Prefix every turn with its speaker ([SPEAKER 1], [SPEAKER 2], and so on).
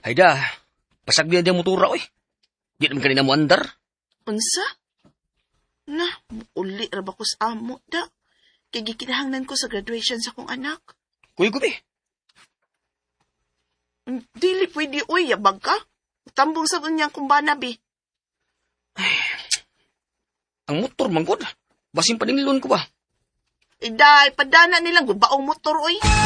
[SPEAKER 1] Ay da, pasagbihan niya motora, oy. Di naman kanina mo andar.
[SPEAKER 2] Unsa? Na, uli ra ba ko sa amo, da. Kaya gikinahanglan ko sa graduation sa kong anak.
[SPEAKER 1] Kuy gubi.
[SPEAKER 2] Dili pwede, uy, yabag ka. Tambong sa kanyang kumbana, bi.
[SPEAKER 1] Ang motor, manggod. Basing paningilon ko ba?
[SPEAKER 2] Iday, padana nilang gubaong motor, uy.